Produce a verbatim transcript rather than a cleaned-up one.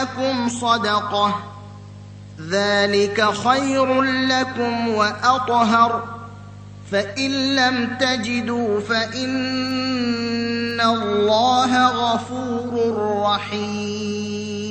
لكم صدقة ذلك خير لكم وأطهر فإن لم تجدوا فإن الله غفور رحيم